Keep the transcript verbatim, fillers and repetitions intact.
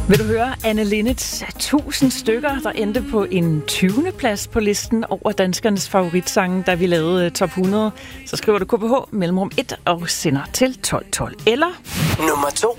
Vil du høre Anne Linnets tusind stykker, der endte på en tyvende plads på listen over danskernes favoritsange, da vi lavede top hundrede? Så skriver du K B H mellemrum et og sender til tolv tolv. Eller nummer to.